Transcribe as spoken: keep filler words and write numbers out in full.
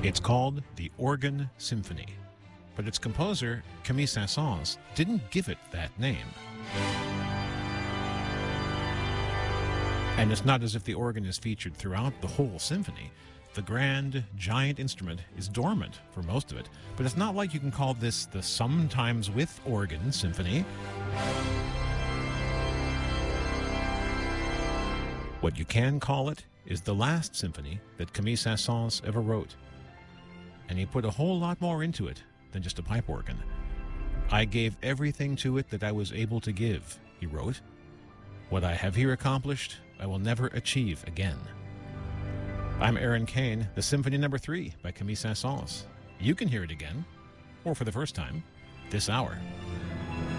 It's called the Organ Symphony, but its composer, Camille Saint-Saëns, didn't give it that name. And it's not as if the organ is featured throughout the whole symphony. The grand, giant instrument is dormant for most of it, but it's not like you can call this the Sometimes with Organ Symphony. What you can call it is the last symphony that Camille Saint-Saëns ever wrote. And he put a whole lot more into it than just a pipe organ. I gave everything to it that I was able to give, he wrote. What I have here accomplished, I will never achieve again. I'm Aaron Kane, the Symphony Number Three by Camille Saint-Saëns. You can hear it again, or for the first time, this hour.